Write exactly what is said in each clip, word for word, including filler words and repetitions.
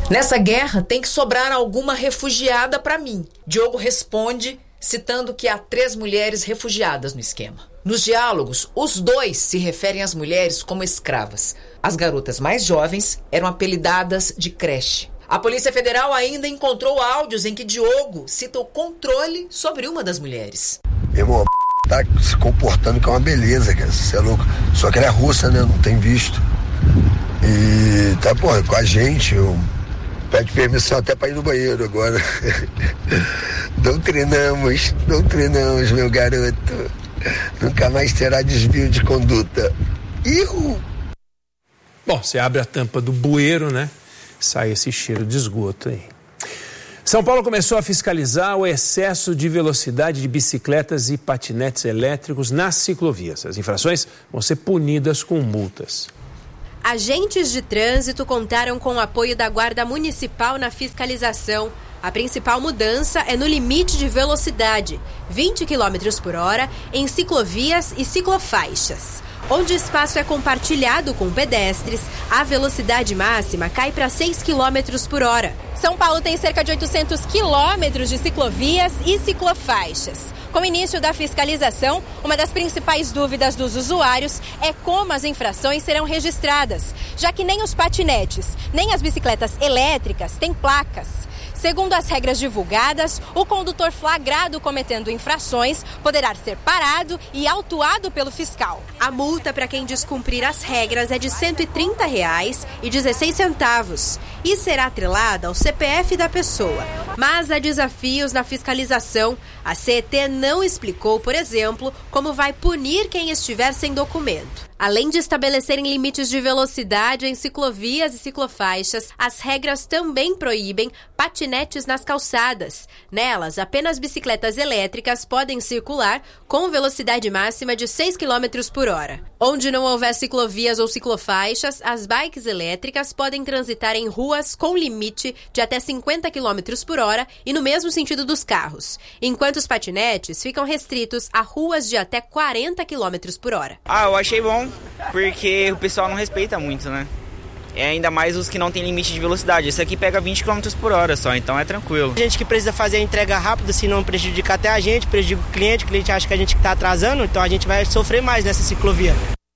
Nessa guerra tem que sobrar alguma refugiada para mim. Diogo responde citando que há três mulheres refugiadas no esquema. Nos diálogos, os dois se referem às mulheres como escravas. As garotas mais jovens eram apelidadas de creche. A Polícia Federal ainda encontrou áudios em que Diogo cita o controle sobre uma das mulheres. Meu irmão, tá se comportando que é uma beleza, cara. Você é louco. Só que ela é russa, né? Não tem visto. E tá, pô, com a gente. Eu... Pede permissão até pra ir no banheiro agora. Doutrinamos, doutrinamos, meu garoto. Nunca mais terá desvio de conduta. Ihu! Bom, você abre a tampa do bueiro, né? Sai esse cheiro de esgoto aí. São Paulo começou a fiscalizar o excesso de velocidade de bicicletas e patinetes elétricos nas ciclovias. As infrações vão ser punidas com multas. Agentes de trânsito contaram com o apoio da Guarda Municipal na fiscalização. A principal mudança é no limite de velocidade, vinte quilômetros por hora, em ciclovias e ciclofaixas. Onde o espaço é compartilhado com pedestres, a velocidade máxima cai para seis quilômetros por hora. São Paulo tem cerca de oitocentos quilômetros de ciclovias e ciclofaixas. Com o início da fiscalização, uma das principais dúvidas dos usuários é como as infrações serão registradas, já que nem os patinetes, nem as bicicletas elétricas têm placas. Segundo as regras divulgadas, o condutor flagrado cometendo infrações poderá ser parado e autuado pelo fiscal. A multa para quem descumprir as regras é de cento e trinta reais e dezesseis centavos e será atrelada ao C P F da pessoa. Mas há desafios na fiscalização. A C E T não explicou, por exemplo, como vai punir quem estiver sem documento. Além de estabelecerem limites de velocidade em ciclovias e ciclofaixas, as regras também proíbem patinetes nas calçadas. Nelas, apenas bicicletas elétricas podem circular com velocidade máxima de seis quilômetros por hora. Onde não houver ciclovias ou ciclofaixas, as bikes elétricas podem transitar em ruas com limite de até cinquenta quilômetros por hora e no mesmo sentido dos carros, enquanto os patinetes ficam restritos a ruas de até quarenta quilômetros por hora. Ah, eu achei bom, porque o pessoal não respeita muito, né? É ainda mais os que não tem limite de velocidade. Esse aqui pega vinte quilômetros por hora só, então é tranquilo. A gente que precisa fazer a entrega rápida, se não prejudicar até a gente, prejudica o cliente, o cliente acha que a gente está atrasando, então a gente vai sofrer mais nessa ciclovia.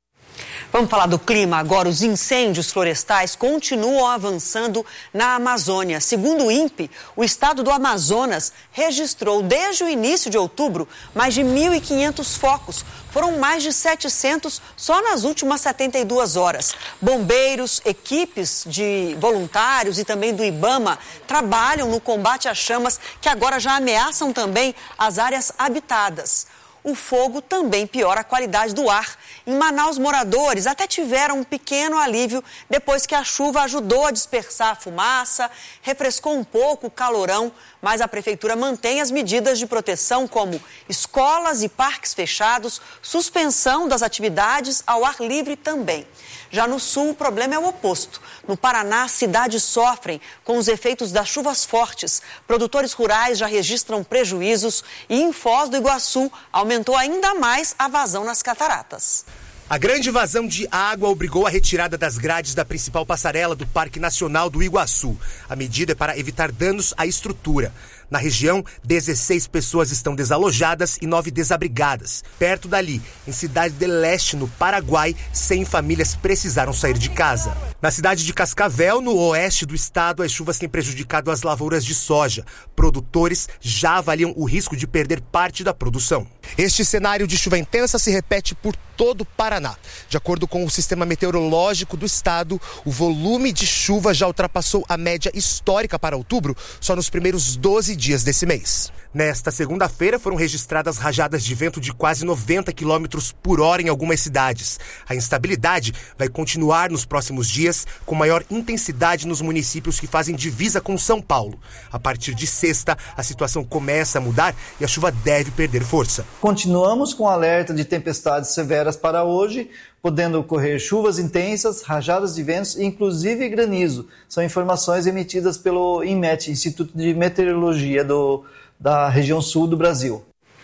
Vamos falar do clima agora. Os incêndios florestais continuam avançando na Amazônia. Segundo o INPE, o estado do Amazonas registrou desde o início de outubro mais de mil e quinhentos focos. Foram mais de setecentos só nas últimas setenta e duas horas. Bombeiros, equipes de voluntários e também do IBAMA trabalham no combate às chamas que agora já ameaçam também as áreas habitadas. O fogo também piora a qualidade do ar. Em Manaus, moradores até tiveram um pequeno alívio depois que a chuva ajudou a dispersar a fumaça, refrescou um pouco o calorão, mas a prefeitura mantém as medidas de proteção como escolas e parques fechados, suspensão das atividades ao ar livre também. Já no sul, o problema é o oposto. No Paraná, cidades sofrem com os efeitos das chuvas fortes. Produtores rurais já registram prejuízos e em Foz do Iguaçu aumentou ainda mais a vazão nas cataratas. A grande vazão de água obrigou a retirada das grades da principal passarela do Parque Nacional do Iguaçu. A medida é para evitar danos à estrutura. Na região, dezesseis pessoas estão desalojadas e nove desabrigadas. Perto dali, em Cidade del Leste, no Paraguai, cem famílias precisaram sair de casa. Na cidade de Cascavel, no oeste do estado, as chuvas têm prejudicado as lavouras de soja. Produtores já avaliam o risco de perder parte da produção. Este cenário de chuva intensa se repete por todo o Paraná. De acordo com o Sistema Meteorológico do estado, o volume de chuva já ultrapassou a média histórica para outubro só nos primeiros doze dias desse mês. Nesta segunda-feira foram registradas rajadas de vento de quase noventa quilômetros por hora em algumas cidades. A instabilidade vai continuar nos próximos dias, com maior intensidade nos municípios que fazem divisa com São Paulo. A partir de sexta, a situação começa a mudar e a chuva deve perder força. Continuamos com alerta de tempestades severas para hoje, podendo ocorrer chuvas intensas, rajadas de ventos e inclusive granizo. São informações emitidas pelo INMET, Instituto de Meteorologia do, da região sul do Brasil.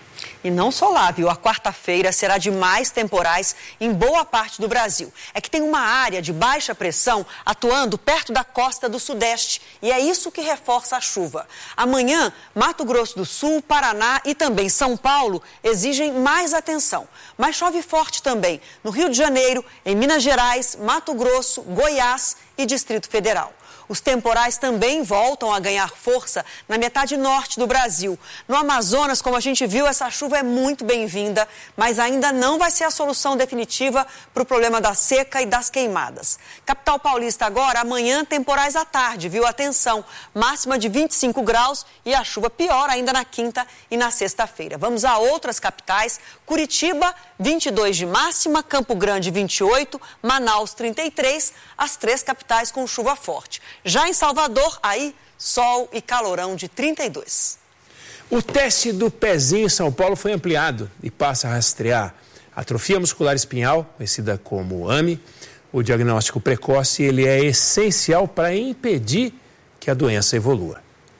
E não só lá, viu? A quarta-feira será de mais temporais em boa parte do Brasil. É que tem uma área de baixa pressão atuando perto da costa do Sudeste e é isso que reforça a chuva. Amanhã, Mato Grosso do Sul, Paraná e também São Paulo exigem mais atenção. Mas chove forte também no Rio de Janeiro, em Minas Gerais, Mato Grosso, Goiás e Distrito Federal. Os temporais também voltam a ganhar força na metade norte do Brasil. No Amazonas, como a gente viu, essa chuva é muito bem-vinda, mas ainda não vai ser a solução definitiva para o problema da seca e das queimadas. Capital Paulista agora, amanhã temporais à tarde, viu? Atenção, máxima de vinte e cinco graus e a chuva pior ainda na quinta e na sexta-feira. Vamos a outras capitais. Curitiba, vinte e dois de máxima, Campo Grande, vinte e oito, Manaus, trinta e três, as três capitais com chuva forte. Já em Salvador, aí, sol e calorão de trinta e dois. O teste do pezinho em São Paulo foi ampliado e passa a rastrear atrofia muscular espinhal, conhecida como A M I. O diagnóstico precoce ele é essencial para impedir que a doença evolua.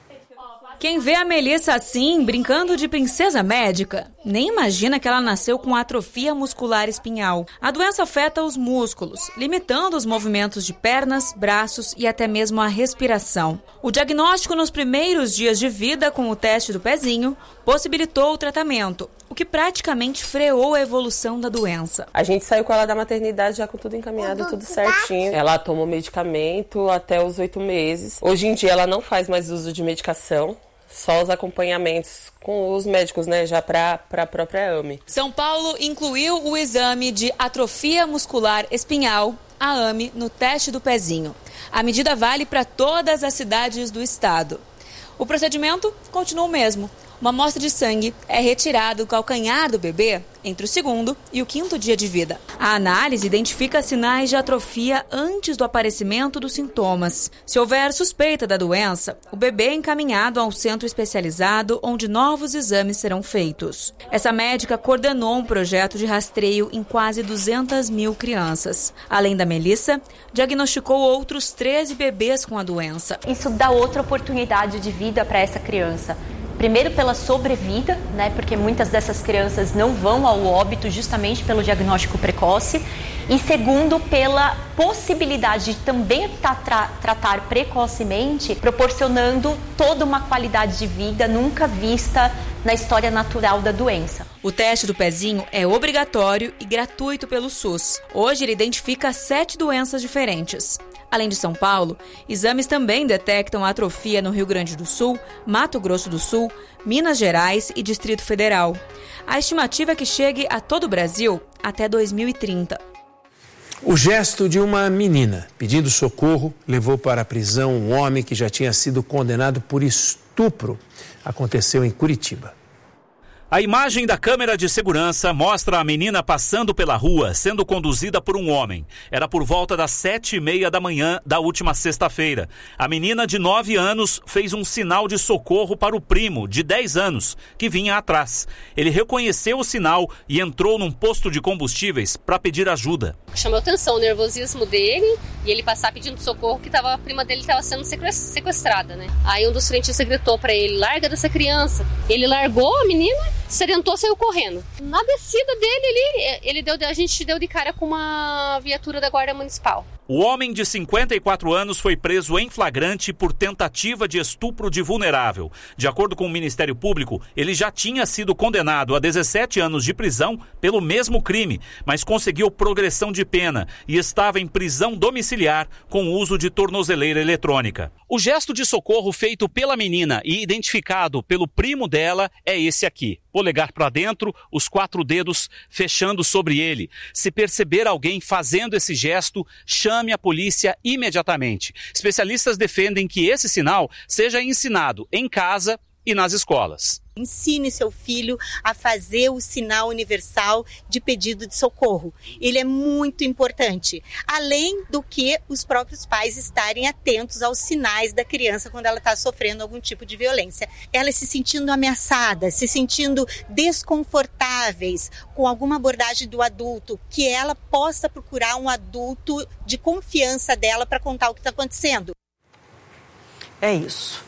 Quem vê a Melissa assim, brincando de princesa médica, nem imagina que ela nasceu com atrofia muscular espinhal. A doença afeta os músculos, limitando os movimentos de pernas, braços e até mesmo a respiração. O diagnóstico nos primeiros dias de vida com o teste do pezinho possibilitou o tratamento, o que praticamente freou a evolução da doença. A gente saiu com ela da maternidade já com tudo encaminhado, tudo certinho. Ela tomou medicamento até os oito meses. Hoje em dia ela não faz mais uso de medicação. Só os acompanhamentos com os médicos, né, já para a própria A M I. São Paulo incluiu o exame de atrofia muscular espinhal, a A M I, no teste do pezinho. A medida vale para todas as cidades do estado. O procedimento continua o mesmo. Uma amostra de sangue é retirada do calcanhar do bebê entre o segundo e o quinto dia de vida. A análise identifica sinais de atrofia antes do aparecimento dos sintomas. Se houver suspeita da doença, o bebê é encaminhado a um centro especializado onde novos exames serão feitos. Essa médica coordenou um projeto de rastreio em quase duzentas mil crianças. Além da Melissa, diagnosticou outros treze bebês com a doença. Isso dá outra oportunidade de vida para essa criança. Primeiro pela sobrevida, né, porque muitas dessas crianças não vão ao óbito justamente pelo diagnóstico precoce. E segundo, pela possibilidade de também tra- tratar precocemente, proporcionando toda uma qualidade de vida nunca vista na história natural da doença. O teste do pezinho é obrigatório e gratuito pelo SUS. Hoje ele identifica sete doenças diferentes. Além de São Paulo, exames também detectam atrofia no Rio Grande do Sul, Mato Grosso do Sul, Minas Gerais e Distrito Federal. A estimativa é que chegue a todo o Brasil até dois mil e trinta. O gesto de uma menina pedindo socorro levou para a prisão um homem que já tinha sido condenado por estupro. Aconteceu em Curitiba. A imagem da câmera de segurança mostra a menina passando pela rua, sendo conduzida por um homem. Era por volta das sete e meia da manhã da última sexta-feira. A menina de nove anos fez um sinal de socorro para o primo, de dez anos, que vinha atrás. Ele reconheceu o sinal e entrou num posto de combustíveis para pedir ajuda. Chamou atenção o nervosismo dele e ele passar pedindo socorro que tava, a prima dele estava sendo sequestrada, né? Aí um dos frentistas gritou para ele, larga dessa criança. Ele largou a menina, se orientou, saiu correndo. Na descida dele, ele, ele deu, a gente deu de cara com uma viatura da Guarda Municipal. O homem de cinquenta e quatro anos foi preso em flagrante por tentativa de estupro de vulnerável. De acordo com o Ministério Público, ele já tinha sido condenado a dezessete anos de prisão pelo mesmo crime, mas conseguiu progressão de pena e estava em prisão domiciliar com uso de tornozeleira eletrônica. O gesto de socorro feito pela menina e identificado pelo primo dela é esse aqui. Polegar para dentro, os quatro dedos fechando sobre ele. Se perceber alguém fazendo esse gesto, chame a polícia imediatamente. Especialistas defendem que esse sinal seja ensinado em casa e nas escolas. Ensine seu filho a fazer o sinal universal de pedido de socorro. Ele é muito importante. Além do que os próprios pais estarem atentos aos sinais da criança quando ela está sofrendo algum tipo de violência. Elas se sentindo ameaçadas, se sentindo desconfortáveis com alguma abordagem do adulto, que ela possa procurar um adulto de confiança dela para contar o que está acontecendo. É isso.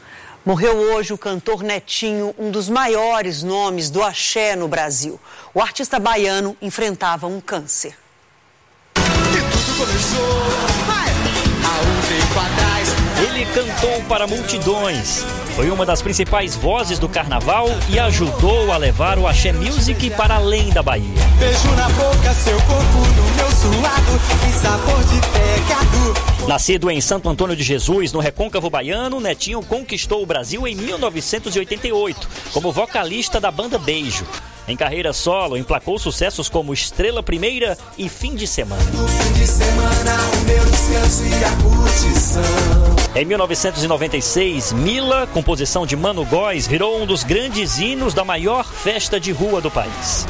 Morreu hoje o cantor Netinho, um dos maiores nomes do axé no Brasil. O artista baiano enfrentava um câncer. E tudo começou há um tempo atrás. Ele cantou para multidões. Foi uma das principais vozes do carnaval e ajudou a levar o axé music para além da Bahia. Beijo na boca, seu corpo no meu suado, tem sabor de pecado. Nascido em Santo Antônio de Jesus, no recôncavo baiano, Netinho conquistou o Brasil em mil novecentos e oitenta e oito, como vocalista da banda Beijo. Em carreira solo, emplacou sucessos como Estrela Primeira e Fim de Semana. No fim de semana, o meu descanso e a curtição. Em mil novecentos e noventa e seis, Mila, composição de Mano Góes, virou um dos grandes hinos da maior festa de rua do país.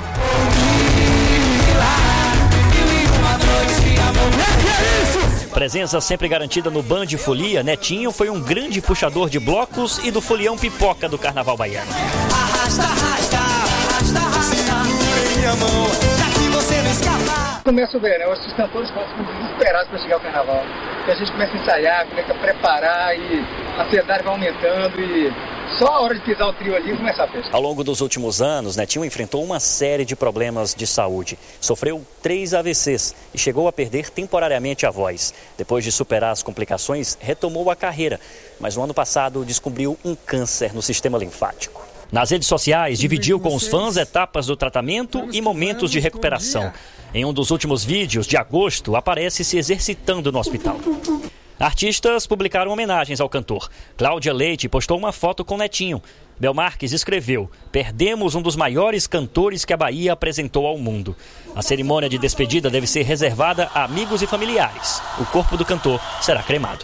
Presença sempre garantida no Band Folia, Netinho foi um grande puxador de blocos e do folião pipoca do carnaval baiano. Arrasta, arrasta, arrasta, arrasta, segura em minha mão, daqui você não escapa. Começa o verão, os cantores ficam desesperados para chegar ao carnaval. E a gente começa a ensaiar, começa a preparar e a ansiedade vai aumentando e só a hora de pisar o trio ali e começar a festa. Ao longo dos últimos anos, Netinho enfrentou uma série de problemas de saúde. Sofreu três A V Cs e chegou a perder temporariamente a voz. Depois de superar as complicações, retomou a carreira, mas no ano passado descobriu um câncer no sistema linfático. Nas redes sociais, dividiu com os fãs etapas do tratamento e momentos de recuperação. Em um dos últimos vídeos, de agosto, aparece se exercitando no hospital. Artistas publicaram homenagens ao cantor. Cláudia Leite postou uma foto com Netinho. Bel Marques escreveu: "Perdemos um dos maiores cantores que a Bahia apresentou ao mundo." A cerimônia de despedida deve ser reservada a amigos e familiares. O corpo do cantor será cremado.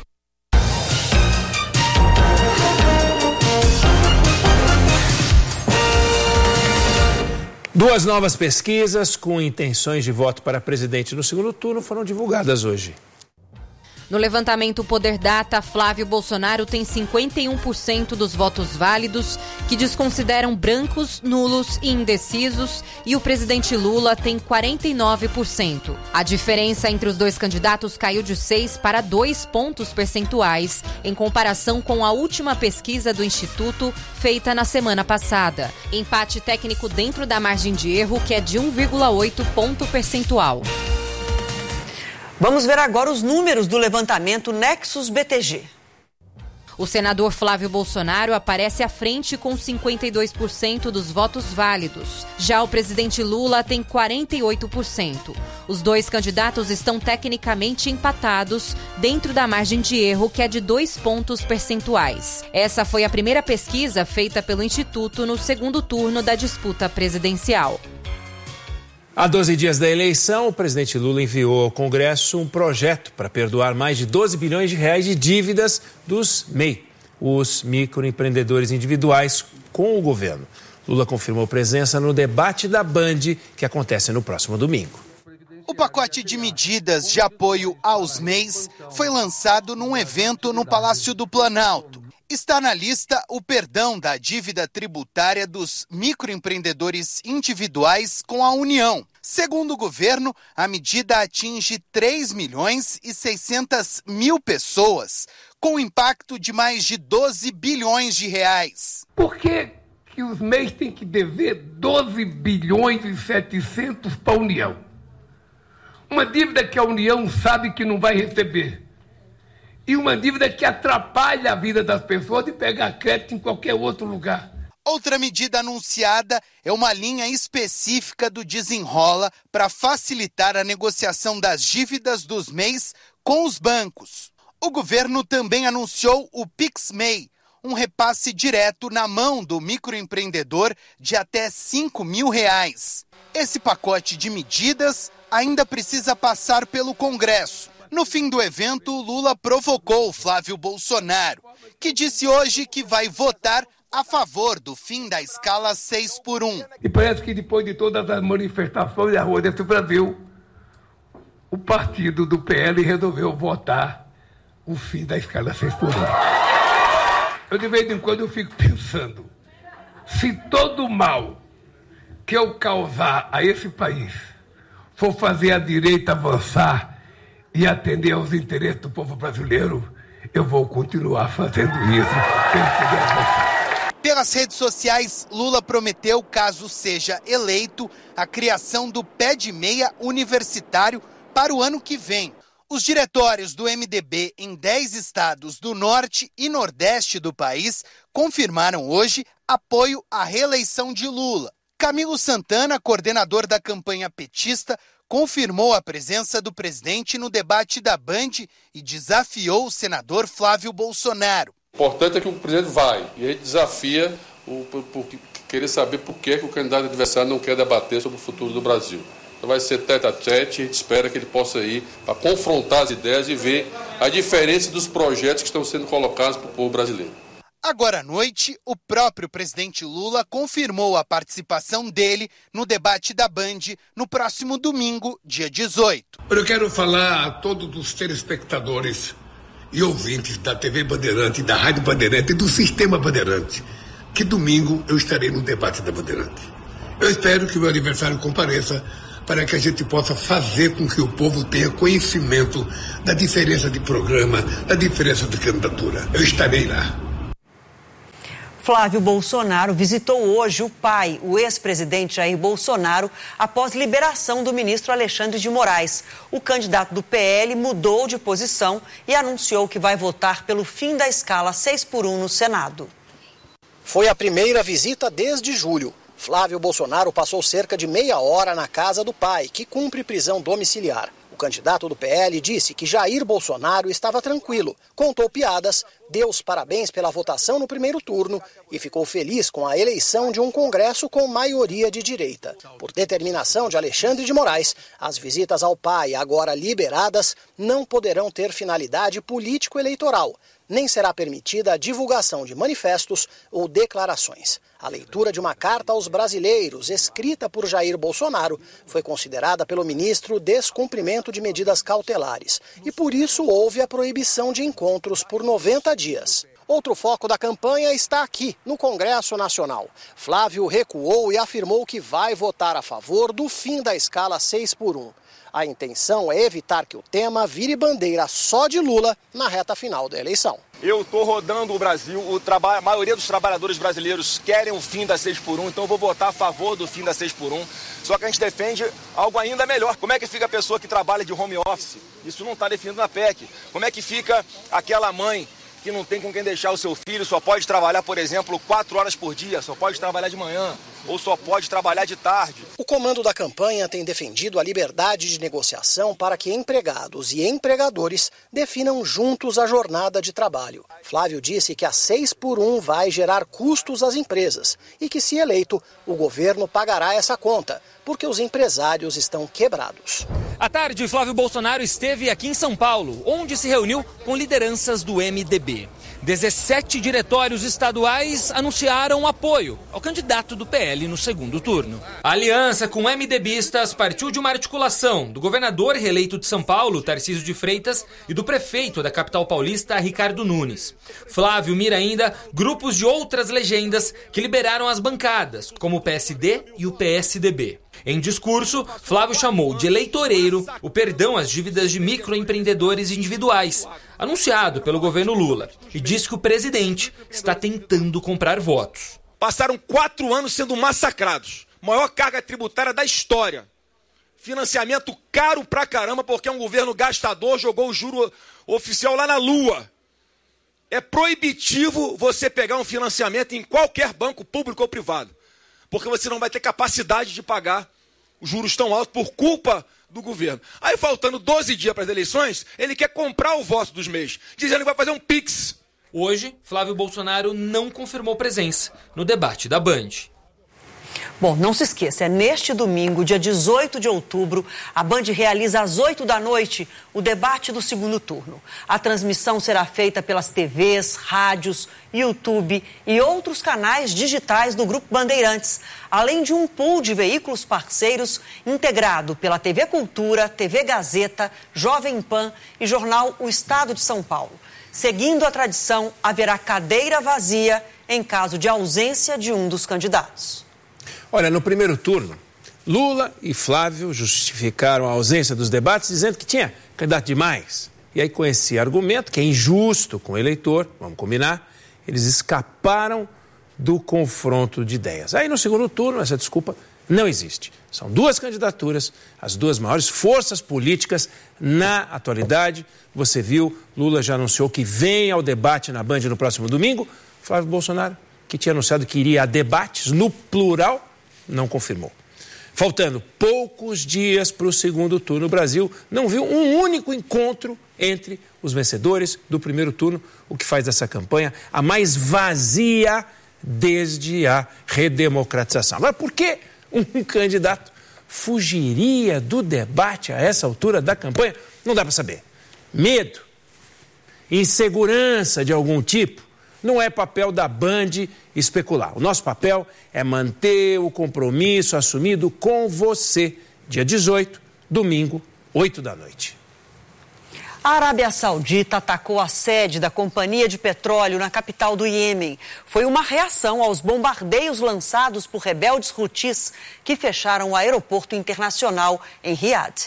Duas novas pesquisas com intenções de voto para presidente no segundo turno foram divulgadas hoje. No levantamento Poder Data, Flávio Bolsonaro tem cinquenta e um por cento dos votos válidos, que desconsideram brancos, nulos e indecisos, e o presidente Lula tem quarenta e nove por cento. A diferença entre os dois candidatos caiu de seis para dois pontos percentuais, em comparação com a última pesquisa do Instituto, feita na semana passada. Empate técnico dentro da margem de erro, que é de um vírgula oito ponto percentual. Vamos ver agora os números do levantamento Nexus B T G. O senador Flávio Bolsonaro aparece à frente com cinquenta e dois por cento dos votos válidos. Já o presidente Lula tem quarenta e oito por cento. Os dois candidatos estão tecnicamente empatados dentro da margem de erro, que é de dois pontos percentuais. Essa foi a primeira pesquisa feita pelo Instituto no segundo turno da disputa presidencial. Há doze dias da eleição, o presidente Lula enviou ao Congresso um projeto para perdoar mais de doze bilhões de reais de dívidas dos M E I, os microempreendedores individuais, com o governo. Lula confirmou presença no debate da Band, que acontece no próximo domingo. O pacote de medidas de apoio aos M E Is foi lançado num evento no Palácio do Planalto. Está na lista o perdão da dívida tributária dos microempreendedores individuais com a União. Segundo o governo, a medida atinge três milhões e seiscentas mil pessoas, com impacto de mais de doze bilhões de reais. Por que que os M E Is têm que dever doze bilhões e setecentos para a União? Uma dívida que a União sabe que não vai receber. E uma dívida que atrapalha a vida das pessoas de pegar crédito em qualquer outro lugar. Outra medida anunciada é uma linha específica do Desenrola para facilitar a negociação das dívidas dos M E Is com os bancos. O governo também anunciou o Pix M E I, um repasse direto na mão do microempreendedor de até cinco mil reais. Esse pacote de medidas ainda precisa passar pelo Congresso. No fim do evento, Lula provocou Flávio Bolsonaro, que disse hoje que vai votar a favor do fim da escala seis por um. E parece que depois de todas as manifestações da rua desse Brasil, o partido do P L resolveu votar o fim da escala seis por um. Eu de vez em quando eu fico pensando, se todo o mal que eu causar a esse país for fazer a direita avançar e atender aos interesses do povo brasileiro, eu vou continuar fazendo isso. Quem puder avançar. Pelas redes sociais, Lula prometeu, caso seja eleito, a criação do pé de meia universitário para o ano que vem. Os diretórios do M D B em dez estados do norte e nordeste do país confirmaram hoje apoio à reeleição de Lula. Camilo Santana, coordenador da campanha petista, confirmou a presença do presidente no debate da Band e desafiou o senador Flávio Bolsonaro. O importante é que o presidente vai e ele desafia o por, por, querer saber por que, que o candidato adversário não quer debater sobre o futuro do Brasil. Então vai ser tete a tete, a gente espera que ele possa ir para confrontar as ideias e ver a diferença dos projetos que estão sendo colocados para o povo brasileiro. Agora à noite, o próprio presidente Lula confirmou a participação dele no debate da Band no próximo domingo, dia dezoito. Eu quero falar a todos os telespectadores e ouvintes da T V Bandeirante, da Rádio Bandeirante e do Sistema Bandeirante, que domingo eu estarei no debate da Bandeirante. Eu espero que o meu aniversário compareça para que a gente possa fazer com que o povo tenha conhecimento da diferença de programa, da diferença de candidatura. Eu estarei lá. Flávio Bolsonaro visitou hoje o pai, o ex-presidente Jair Bolsonaro, após liberação do ministro Alexandre de Moraes. O candidato do P L mudou de posição e anunciou que vai votar pelo fim da escala seis por um no Senado. Foi a primeira visita desde julho. Flávio Bolsonaro passou cerca de meia hora na casa do pai, que cumpre prisão domiciliar. O candidato do P L disse que Jair Bolsonaro estava tranquilo, contou piadas, deu os parabéns pela votação no primeiro turno e ficou feliz com a eleição de um Congresso com maioria de direita. Por determinação de Alexandre de Moraes, as visitas ao pai, agora liberadas, não poderão ter finalidade político-eleitoral, nem será permitida a divulgação de manifestos ou declarações. A leitura de uma carta aos brasileiros, escrita por Jair Bolsonaro, foi considerada pelo ministro descumprimento de medidas cautelares e, por isso, houve a proibição de encontros por noventa dias. Outro foco da campanha está aqui, no Congresso Nacional. Flávio recuou e afirmou que vai votar a favor do fim da escala seis por um. A intenção é evitar que o tema vire bandeira só de Lula na reta final da eleição. Eu estou rodando o Brasil, o traba... a maioria dos trabalhadores brasileiros querem o fim da seis por um, então eu vou votar a favor do fim da seis por um. Só que a gente defende algo ainda melhor. Como é que fica a pessoa que trabalha de home office? Isso não está definido na P E C. Como é que fica aquela mãe que não tem com quem deixar o seu filho, só pode trabalhar, por exemplo, quatro horas por dia, só pode trabalhar de manhã ou só pode trabalhar de tarde? O comando da campanha tem defendido a liberdade de negociação para que empregados e empregadores definam juntos a jornada de trabalho. Flávio disse que a seis por um vai gerar custos às empresas e que, se eleito, o governo pagará essa conta, porque os empresários estão quebrados. À tarde, Flávio Bolsonaro esteve aqui em São Paulo, onde se reuniu com lideranças do M D B. dezessete diretórios estaduais anunciaram apoio ao candidato do P L no segundo turno. A aliança com MDBistas partiu de uma articulação do governador reeleito de São Paulo, Tarcísio de Freitas, e do prefeito da capital paulista, Ricardo Nunes. Flávio mira ainda grupos de outras legendas que liberaram as bancadas, como o P S D e o P S D B. Em discurso, Flávio chamou de eleitoreiro o perdão às dívidas de microempreendedores individuais, anunciado pelo governo Lula, e disse que o presidente está tentando comprar votos. Passaram quatro anos sendo massacrados. Maior carga tributária da história. Financiamento caro pra caramba, porque é um governo gastador, jogou o juro oficial lá na lua. É proibitivo você pegar um financiamento em qualquer banco público ou privado, porque você não vai ter capacidade de pagar os juros tão altos por culpa do governo. Aí, faltando doze dias para as eleições, ele quer comprar o voto dos meios, dizendo que vai fazer um pix. Hoje, Flávio Bolsonaro não confirmou presença no debate da Band. Bom, não se esqueça, é neste domingo, dia dezoito de outubro, a Band realiza às oito da noite o debate do segundo turno. A transmissão será feita pelas T Vs, rádios, YouTube e outros canais digitais do Grupo Bandeirantes, além de um pool de veículos parceiros integrado pela T V Cultura, T V Gazeta, Jovem Pan e jornal O Estado de São Paulo. Seguindo a tradição, haverá cadeira vazia em caso de ausência de um dos candidatos. Olha, no primeiro turno, Lula e Flávio justificaram a ausência dos debates, dizendo que tinha candidato demais. E aí, com esse argumento, que é injusto com o eleitor, vamos combinar, eles escaparam do confronto de ideias. Aí, no segundo turno, essa desculpa não existe. São duas candidaturas, as duas maiores forças políticas na atualidade. Você viu, Lula já anunciou que vem ao debate na Band no próximo domingo. Flávio Bolsonaro, que tinha anunciado que iria a debates, no plural, não confirmou. Faltando poucos dias para o segundo turno, o Brasil não viu um único encontro entre os vencedores do primeiro turno, o que faz dessa campanha a mais vazia desde a redemocratização. Agora, por que um candidato fugiria do debate a essa altura da campanha? Não dá para saber. Medo, insegurança de algum tipo, não é papel da Band especular. O nosso papel é manter o compromisso assumido com você. Dia dezoito, domingo, oito da noite. A Arábia Saudita atacou a sede da companhia de petróleo na capital do Iêmen. Foi uma reação aos bombardeios lançados por rebeldes Houthis que fecharam o aeroporto internacional em Riad.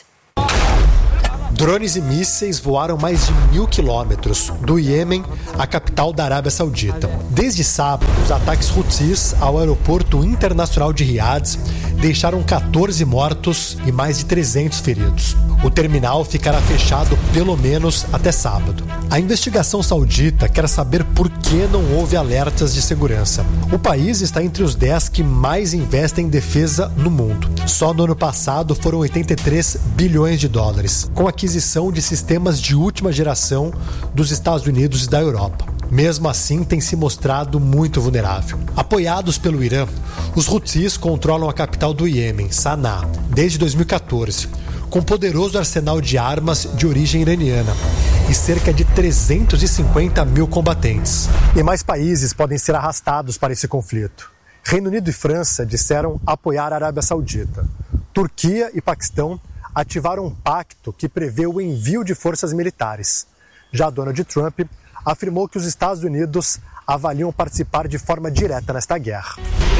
Drones e mísseis voaram mais de mil quilômetros do Iêmen à capital da Arábia Saudita. Desde sábado, os ataques Houthis ao aeroporto internacional de Riad deixaram quatorze mortos e mais de trezentos feridos. O terminal ficará fechado pelo menos até sábado. A investigação saudita quer saber por que não houve alertas de segurança. O país está entre os dez que mais investem em defesa no mundo. Só no ano passado foram oitenta e três bilhões de dólares, com aquisição de sistemas de última geração dos Estados Unidos e da Europa. Mesmo assim, tem se mostrado muito vulnerável. Apoiados pelo Irã, os Houthis controlam a capital do Iêmen, Sanaa, desde dois mil e quatorze, com poderoso arsenal de armas de origem iraniana e cerca de trezentos e cinquenta mil combatentes. E mais países podem ser arrastados para esse conflito. Reino Unido e França disseram apoiar a Arábia Saudita. Turquia e Paquistão ativaram um pacto que prevê o envio de forças militares. Já Donald Trump afirmou que os Estados Unidos avaliam participar de forma direta nesta guerra.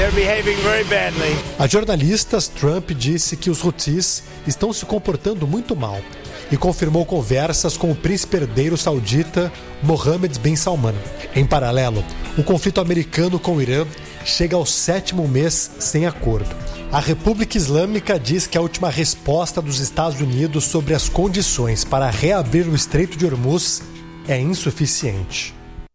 A jornalistas, Trump disse que os Houthis estão se comportando muito mal e confirmou conversas com o príncipe herdeiro saudita Mohammed bin Salman. Em paralelo, o conflito americano com o Irã chega ao sétimo mês sem acordo. A República Islâmica diz que a última resposta dos Estados Unidos sobre as condições para reabrir o Estreito de Hormuz é insuficiente.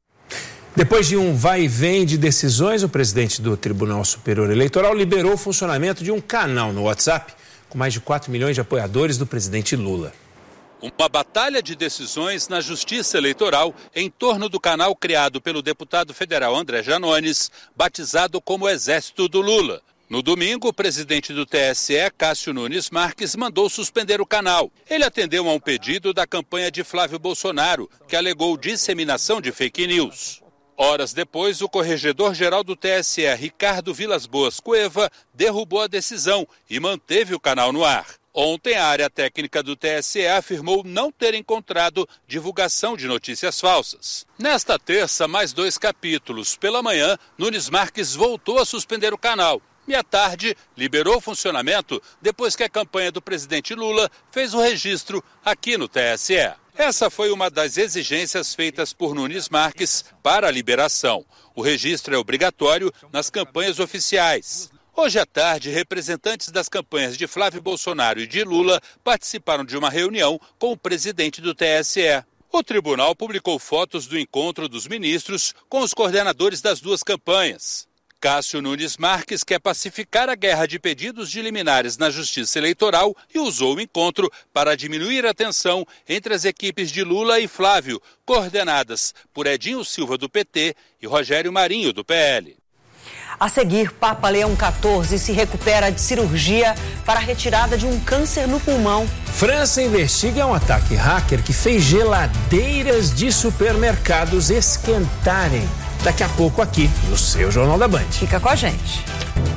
Depois de um vai e vem de decisões, o presidente do Tribunal Superior Eleitoral liberou o funcionamento de um canal no WhatsApp com mais de quatro milhões de apoiadores do presidente Lula. Uma batalha de decisões na Justiça Eleitoral em torno do canal criado pelo deputado federal André Janones, batizado como Exército do Lula. No domingo, o presidente do T S E, Cássio Nunes Marques, mandou suspender o canal. Ele atendeu a um pedido da campanha de Flávio Bolsonaro, que alegou disseminação de fake news. Horas depois, o corregedor-geral do T S E, Ricardo Vilas Boas Cueva, derrubou a decisão e manteve o canal no ar. Ontem, a área técnica do T S E afirmou não ter encontrado divulgação de notícias falsas. Nesta terça, mais dois capítulos. Pela manhã, Nunes Marques voltou a suspender o canal. E à tarde, liberou o funcionamento depois que a campanha do presidente Lula fez o registro aqui no T S E. Essa foi uma das exigências feitas por Nunes Marques para a liberação. O registro é obrigatório nas campanhas oficiais. Hoje à tarde, representantes das campanhas de Flávio Bolsonaro e de Lula participaram de uma reunião com o presidente do T S E. O tribunal publicou fotos do encontro dos ministros com os coordenadores das duas campanhas. Cássio Nunes Marques quer pacificar a guerra de pedidos de liminares na Justiça Eleitoral e usou o encontro para diminuir a tensão entre as equipes de Lula e Flávio, coordenadas por Edinho Silva, do P T, e Rogério Marinho, do P L. A seguir, Papa Leão quatorze se recupera de cirurgia para a retirada de um câncer no pulmão. França investiga um ataque hacker que fez geladeiras de supermercados esquentarem. Daqui a pouco aqui no seu Jornal da Band. Fica com a gente.